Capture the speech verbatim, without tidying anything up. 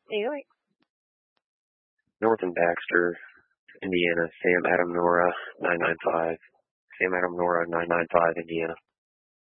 New York. North and Baxter, Indiana. Sam Adam Nora nine nine five. Sam Adam Nora nine nine five, Indiana.